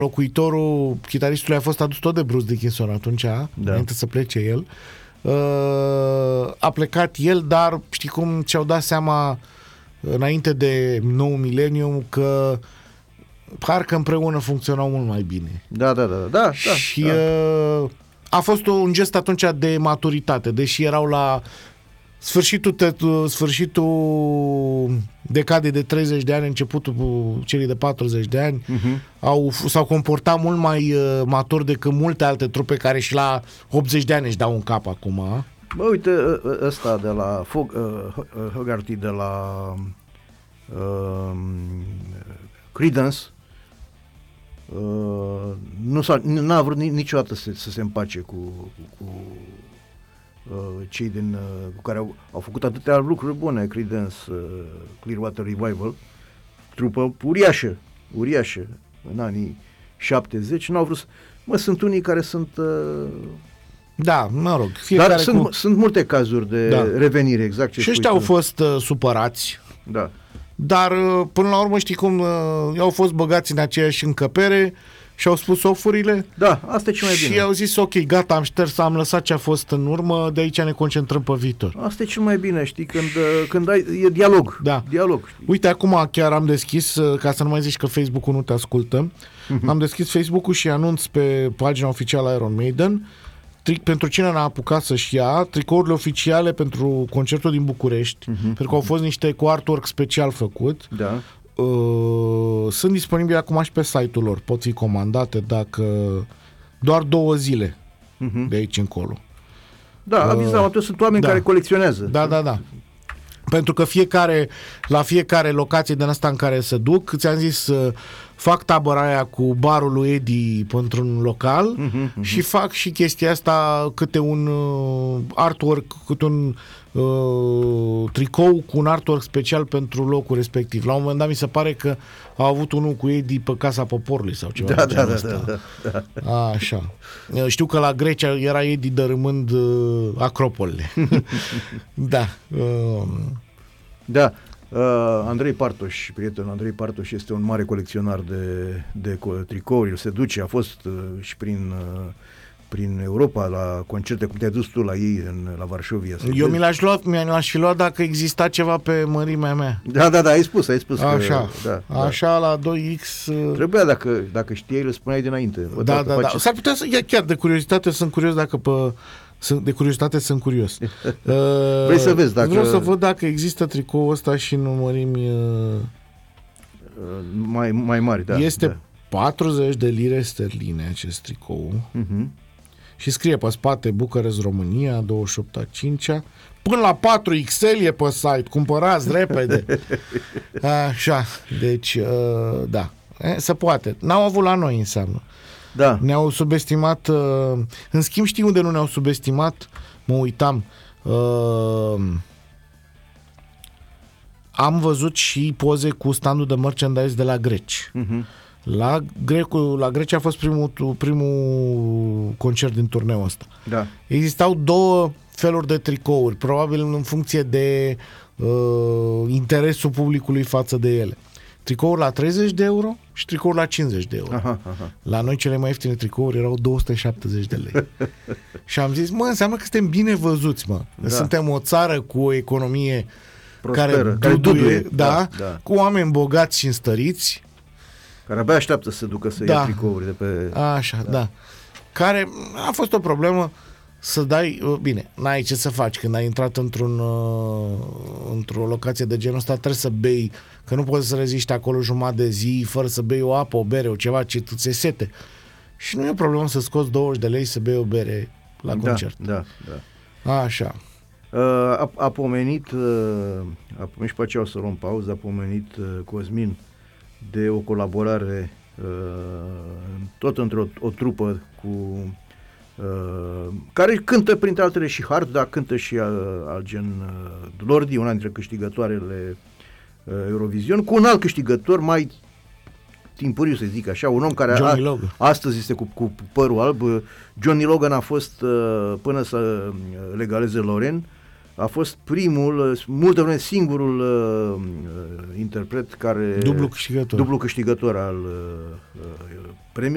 locuitorul chitaristului a fost adus tot de Bruce Dickinson atunci, înainte să plece el. A plecat el, dar știi cum și-au dat seama înainte de nou mileniu că parcă împreună funcționau mult mai bine. Da. Și a fost un gest atunci de maturitate, deși erau la sfârșitul decadei de 30 de ani, începutul celui de 40 de ani, s-au comportat mult mai matur decât multe alte trupe care și la 80 de ani își dau un cap acum. Bă, uite, ăsta de la Fogarty de la Creedence n-a vrut niciodată să se împace cu cei cu care au făcut atâtea lucruri bune, Creedence, Clearwater Revival, trupă uriașă în anii 70, n-au vrut sunt unii care sunt da, mă rog, dar sunt multe cazuri de revenire, exact ce și ăștia au fost supărați. Da. Dar până la urmă știi cum au fost băgați în aceeași încăpere și au spus ofurile. Da, asta e ce mai bine. Și au zis ok, gata, am șters, am lăsat ce a fost în urmă, de aici ne concentrăm pe viitor. Asta e cel mai bine, știi, când e dialog. Da. Dialog. Știi? Uite, acum chiar am deschis, ca să nu mai zici că Facebook-ul nu te ascultă, am deschis Facebook-ul și anunț pe pagina oficială a Iron Maiden, pentru cine n-a apucat să-și ia tricourile oficiale pentru concertul din București, pentru că au fost niște cu artwork special făcut. Da. Sunt disponibile acum și pe site-ul lor, pot fi comandate dacă doar 2 zile de aici încolo. Da, avizam, atunci sunt oameni care colecționează. Da. Pentru că la fiecare locație din asta în care se duc, ți-am zis, fac tabăra aia cu barul lui Eddie pentru-un local și fac și chestia asta, câte un artwork, câte un tricou cu un artwork special pentru locul respectiv. La un moment dat mi se pare că au avut unul cu Eddie pe Casa Poporului sau ceva. Da. Așa. Știu că la Grecia era Eddie dărâmând acropolele. Da. Da. Andrei Partoș, prietenul Andrei Partoș este un mare colecționar de tricouri, se duce, a fost și prin Europa la concerte, cum te-ai dus tu la ei la Varșovia. Eu mi l-aș fi luat dacă exista ceva pe mărimea mea. Da, ai spus. Așa, că, așa la 2X... Trebuia, dacă știai, le spuneai dinainte. Da. S-ar putea să... Chiar de curiozitate sunt curios dacă sunt curios. Vrei să vezi dacă... Vreau să văd dacă există tricoul ăsta și în mărimi... mai mari, da. Este 40 de lire sterline acest tricou. Și scrie pe spate Bucharest, România, 28/5. Până la 4XL e pe site. Cumpărați repede. Așa. Deci, da. Se poate. N-au avut la noi, înseamnă. Da. Ne-au subestimat. În schimb, știi unde nu ne-au subestimat? Mă uitam. Am văzut și poze cu standul de merchandise de la greci. La Grecia a fost primul concert din turneul ăsta. Da. Existau 2 feluri de tricouri, probabil în funcție de interesul publicului față de ele. Tricouri la 30 de euro și tricouri la 50 de euro. Aha. La noi cele mai ieftine tricouri erau 270 de lei. Și am zis, înseamnă că suntem bine văzuți, Da. Suntem o țară cu o economie prosperă, care duduie, da, cu oameni bogați și înstăriți, care abia așteaptă să se ducă să ia tricouri de pe... Așa, da. Care a fost o problemă să dai... Bine, n-ai ce să faci când ai intrat într-o locație de genul ăsta, trebuie să bei, că nu poți să reziști acolo jumătate de zi fără să bei o apă, o bere, o ceva, ce tu ți-e sete. Și nu e o problemă să scoți 20 de lei să bei o bere la concert. Da. Așa. A pomenit și pe aceea o să luăm pauză, a pomenit Cosmin de o colaborare tot într-o trupă cu care cântă printre altele și hard, dar cântă și al gen Lordi, una dintre câștigătoarele Eurovision, cu un alt câștigător mai timpuriu, să zic așa, un om care astăzi este cu părul alb. Johnny Logan a fost, până să legalizeze Loren, a fost primul, multă vreme singurul interpret care... Dublu câștigător al premiului.